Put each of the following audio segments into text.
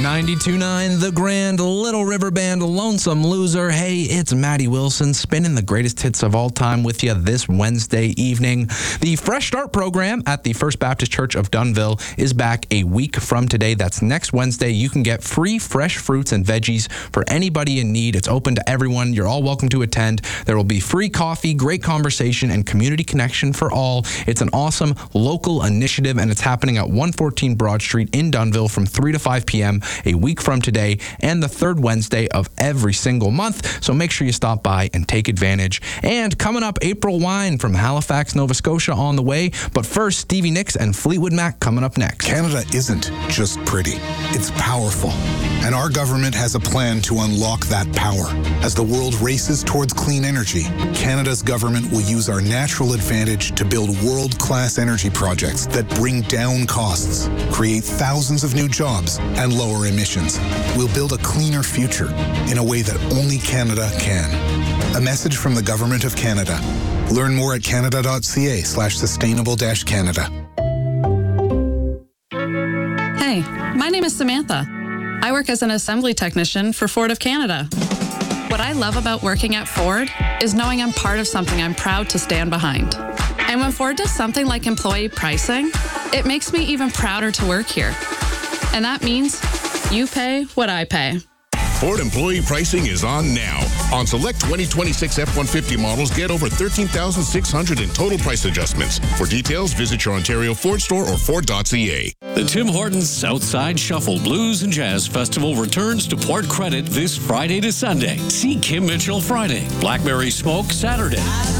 92.9 The Grand, Little River Band, Lonesome Loser. Hey, it's Maddie Wilson spinning the greatest hits of all time with you this Wednesday evening. The Fresh Start program at the First Baptist Church of Dunnville is back a week from today. That's next Wednesday. You can get free fresh fruits and veggies for anybody in need. It's open to everyone. You're all welcome to attend. There will be free coffee, great conversation, and community connection for all. It's an awesome local initiative, and it's happening at 114 Broad Street in Dunnville from 3 to 5 p.m. a week from today and the third Wednesday of every single month. So make sure you stop by and take advantage. And coming up, April Wine from Halifax, Nova Scotia on the way. But first, Stevie Nicks and Fleetwood Mac coming up next. Canada isn't just pretty, it's powerful. And our government has a plan to unlock that power. As the world races towards clean energy, Canada's government will use our natural advantage to build world-class energy projects that bring down costs, create thousands of new jobs, and lower emissions. We'll build a cleaner future in a way that only Canada can. A message from the Government of Canada. Learn more at canada.ca/sustainable-Canada. Hey, my name is Samantha. I work as an assembly technician for Ford of Canada. What I love about working at Ford is knowing I'm part of something I'm proud to stand behind. And when Ford does something like employee pricing, it makes me even prouder to work here. And that means you pay what I pay. Ford employee pricing is on now. On select 2026 F-150 models, get over $13,600 in total price adjustments. For details, visit your Ontario Ford store or Ford.ca. The Tim Hortons Southside Shuffle Blues and Jazz Festival returns to Port Credit this Friday to Sunday. See Kim Mitchell Friday, Blackberry Smoke Saturday.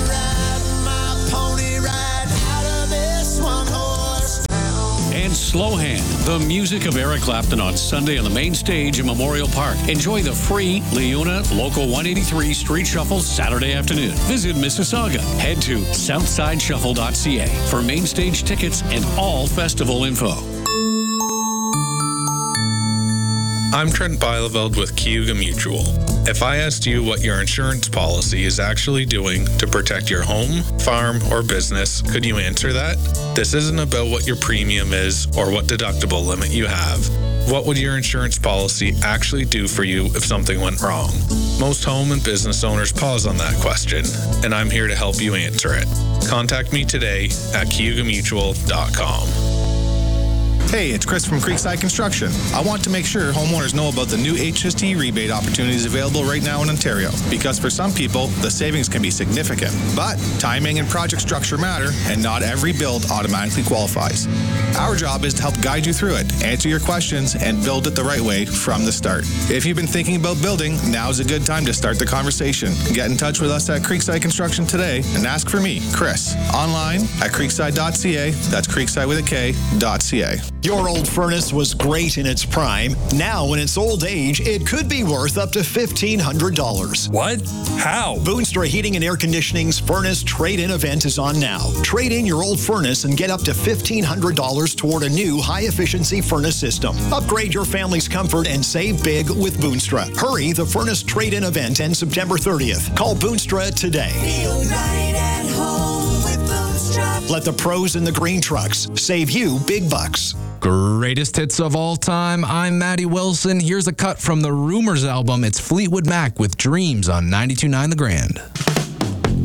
And Slow Hand, the music of Eric Clapton on Sunday on the main stage in Memorial Park. Enjoy the free Leuna Local 183 Street Shuffle Saturday afternoon. Visit Mississauga. Head to southsideshuffle.ca for main stage tickets and all festival info. I'm Trent Bieleveld with Cayuga Mutual. If I asked you what your insurance policy is actually doing to protect your home, farm, or business, could you answer that? This isn't about what your premium is or what deductible limit you have. What would your insurance policy actually do for you if something went wrong? Most home and business owners pause on that question, and I'm here to help you answer it. Contact me today at CayugaMutual.com. Hey, it's Chris from Creekside Construction. I want to make sure homeowners know about the new HST rebate opportunities available right now in Ontario, because for some people, the savings can be significant. But timing and project structure matter, and not every build automatically qualifies. Our job is to help guide you through it, answer your questions, and build it the right way from the start. If you've been thinking about building, now's a good time to start the conversation. Get in touch with us at Creekside Construction today and ask for me, Chris, online at creekside.ca. That's creekside with a K.ca. Your old furnace was great in its prime. Now, in its old age, it could be worth up to $1,500. What? How? Boonstra Heating and Air Conditioning's Furnace Trade-In event is on now. Trade in your old furnace and get up to $1,500 toward a new high-efficiency furnace system. Upgrade your family's comfort and save big with Boonstra. Hurry, the Furnace Trade-In event ends September 30th. Call Boonstra today. Feel right at home with Boonstra. Let the pros in the green trucks save you big bucks. Greatest hits of all time. I'm Maddie Wilson. Here's a cut from the Rumors album. It's Fleetwood Mac with Dreams on 92.9 The Grand.